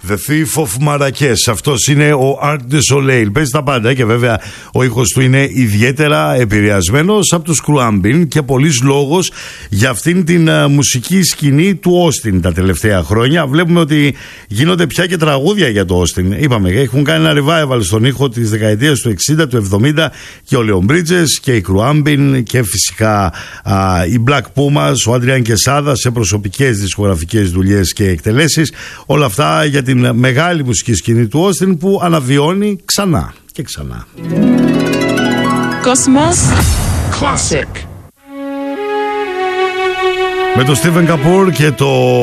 The Thief of Marrakech. Αυτός είναι ο Arc de Soleil. Παίζει τα πάντα και βέβαια ο ήχος του είναι ιδιαίτερα επηρεασμένος από τους Cruambin και πολλής λόγος για αυτήν την μουσική σκηνή του Austin τα τελευταία χρόνια. Βλέπουμε ότι γίνονται πια και τραγούδια για το Austin. Είπαμε, έχουν κάνει ένα revival στον ήχο της δεκαετίας του 60, του 70 και ο Leon Bridges και οι Cruambin και φυσικά οι Black Pumas, ο Adrian Quesada σε προσωπικές δισκογραφικές δουλειές και εκτελέσεις. Όλα αυτά για την μεγάλη μουσική σκηνή του Austin που αναβιώνει ξανά και ξανά. Cosmos Classic. Με τον Steven Kapoor και το